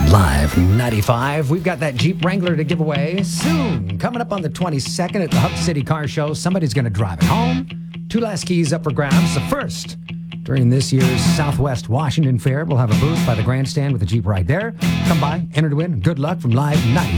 Live 95. We've got that Jeep Wrangler to give away soon. Coming up on the 22nd at the Hub City Car Show. Somebody's going to drive it home. 2 last keys up for grabs. The first during this year's Southwest Washington Fair. We'll have a booth by the grandstand with the Jeep right there. Come by, enter to win. Good luck from Live 95.